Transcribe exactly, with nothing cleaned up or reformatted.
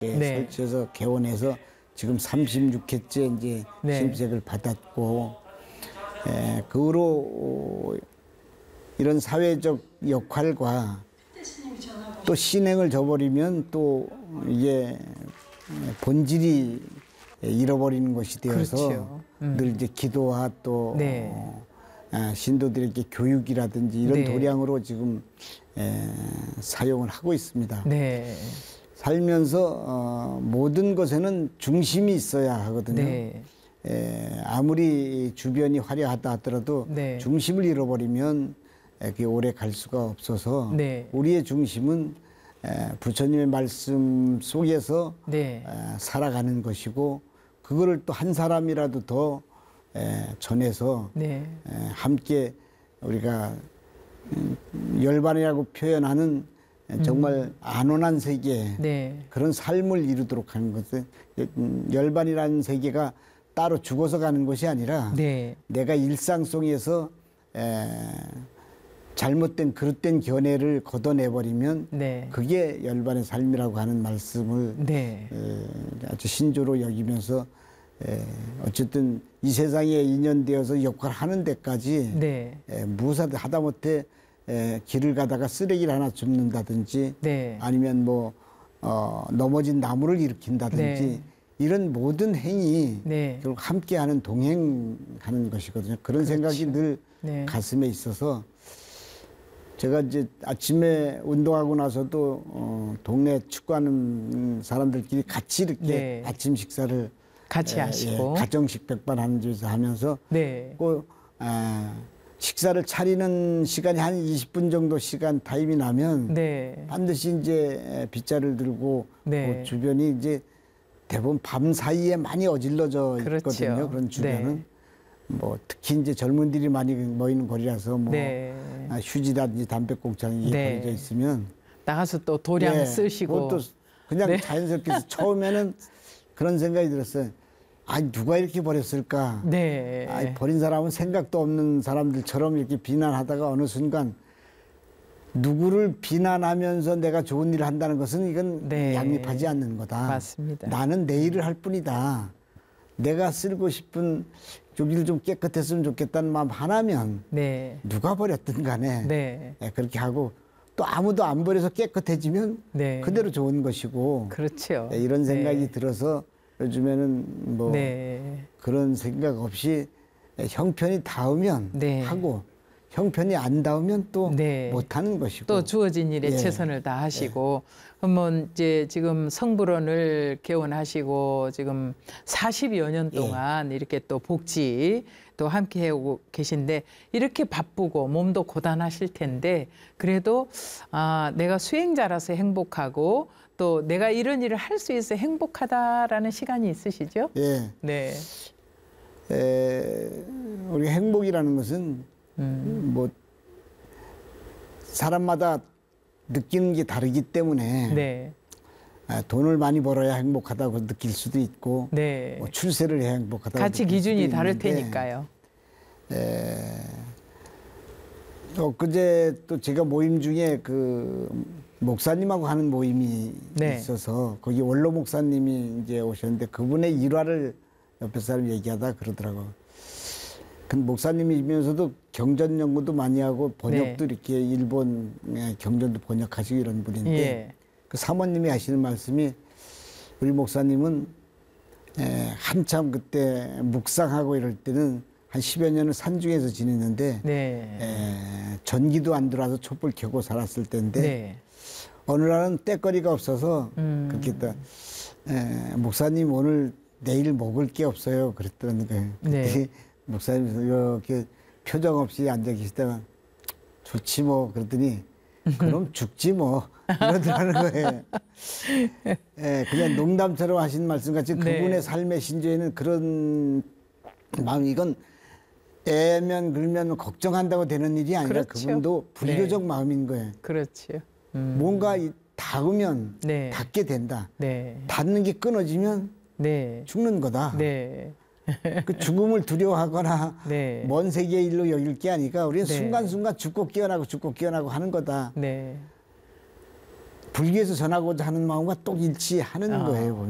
네. 설치해서 개원해서 지금 삼십육 회째 이제 네. 심색을 받았고, 에, 그 후로 이런 사회적 역할과 또 신행을 져버리면 또 이게 본질이 잃어버리는 것이 되어서 그렇죠. 음. 늘 이제 기도와 또 네. 어, 아, 신도들에게 교육이라든지 이런 네. 도량으로 지금 에, 사용을 하고 있습니다. 네. 살면서 어, 모든 것에는 중심이 있어야 하거든요. 네. 에, 아무리 주변이 화려하다 하더라도 네. 중심을 잃어버리면 에, 그게 오래 갈 수가 없어서 네. 우리의 중심은 에, 부처님의 말씀 속에서 네. 에, 살아가는 것이고, 그거를 또 한 사람이라도 더 에, 전해서 네. 에, 함께 우리가 음, 열반이라고 표현하는 정말 안온한 세계, 네. 그런 삶을 이루도록 하는 것은, 음, 열반이라는 세계가 따로 죽어서 가는 것이 아니라 네. 내가 일상 속에서 에, 잘못된 그릇된 견해를 걷어내버리면 네. 그게 열반의 삶이라고 하는 말씀을 네. 에, 아주 신조로 여기면서 에, 어쨌든 이 세상에 인연되어서 역할을 하는 데까지 네. 에, 무사도 하다못해 에, 길을 가다가 쓰레기를 하나 줍는다든지 네. 아니면 뭐 어, 넘어진 나무를 일으킨다든지 네. 이런 모든 행위 네. 결국 함께하는 동행하는 것이거든요. 그런 그렇죠. 생각이 늘 네. 가슴에 있어서 제가 이제 아침에 운동하고 나서도 어, 동네 축구하는 사람들끼리 같이 이렇게 네. 아침 식사를 같이 에, 하시고. 예, 가정식 백반하는 집에서 하면서 네. 꼭 아, 식사를 차리는 시간이 한 이십 분 정도 시간 타임이 나면 네. 반드시 이제 빗자를 들고 네. 그 주변이 이제 대부분 밤 사이에 많이 어질러져 그렇죠. 있거든요. 그런 주변은. 네. 뭐 특히 이제 젊은들이 많이 모이는 거리라서 뭐 네. 아, 휴지라든지 담배꽁초는 이게 네. 버려져 있으면 나가서 또 도량 예, 쓰시고. 그것도 그냥 네. 자연스럽게 처음에는 그런 생각이 들었어요. 아, 누가 이렇게 버렸을까? 네. 아, 버린 사람은 생각도 없는 사람들처럼 이렇게 비난하다가 어느 순간 누구를 비난하면서 내가 좋은 일을 한다는 것은 이건 네. 양립하지 않는 거다. 맞습니다. 나는 내 일을 할 뿐이다. 내가 쓸고 싶은 여기를 좀 깨끗했으면 좋겠다는 마음 하나면 네. 누가 버렸든 간에 네. 예, 그렇게 하고 또 아무도 안 버려서 깨끗해지면 네. 그대로 좋은 것이고 그렇죠. 예, 이런 생각이 네. 들어서 요즘에는 뭐 네. 그런 생각 없이 형편이 닿으면 네. 하고 형편이 안 닿으면 또 네. 못하는 것이고 또 주어진 일에 예. 최선을 다하시고 그러면 이제 지금 성불원을 개원하시고 지금 사십여 년 예. 동안 이렇게 또 복지 또 함께 해오고 계신데 이렇게 바쁘고 몸도 고단하실 텐데 그래도 아 내가 수행자라서 행복하고 또 내가 이런 일을 할 수 있어 행복하다라는 시간이 있으시죠? 예. 네. 에, 우리 행복이라는 것은 음. 뭐 사람마다 느끼는 게 다르기 때문에 네. 아, 돈을 많이 벌어야 행복하다고 느낄 수도 있고 네. 뭐 출세를 해야 행복하다고 가치 느낄 기준이 수도 다를 있는데, 테니까요. 에, 엊그제 또 제가 모임 중에 그 목사님하고 하는 모임이 네. 있어서 거기 원로 목사님이 이제 오셨는데 그분의 일화를 옆에 사람 얘기하다 그러더라고. 그 목사님이면서도 경전 연구도 많이 하고 번역도 네. 이렇게 일본 경전도 번역하시고 이런 분인데 예. 그 사모님이 하시는 말씀이 우리 목사님은 에, 한참 그때 묵상하고 이럴 때는 한 십여 년을 산중에서 지냈는데 네. 에, 전기도 안 들어와서 촛불 켜고 살았을 때인데 네. 어느 날은 때거리가 없어서 음. 그렇게 또 에, 목사님 오늘 내일 먹을 게 없어요 그랬더니 거예요. 네. 그때 목사님 이렇게 표정 없이 앉아 계시다가 좋지 뭐 그랬더니 그럼 죽지 뭐 이러더라는 거예요. 예, 그냥 농담처럼 하신 말씀 같이 네. 그분의 삶의 신조에는 그런 마음 이건 애면 글면 걱정한다고 되는 일이 아니라 그렇죠. 그분도 불교적 네. 마음인 거예요. 그렇죠. 음. 뭔가 이- 닿으면 네. 닿게 된다. 네. 닿는 게 끊어지면 네. 죽는 거다. 네. 그 죽음을 두려워하거나 네. 먼 세계의 일로 여길 게 아니라 우리는 네. 순간순간 죽고 깨어나고 죽고 깨어나고 하는 거다. 네. 불교에서 전하고자 하는 마음과 똑 일치하는 아. 거예요. 보면.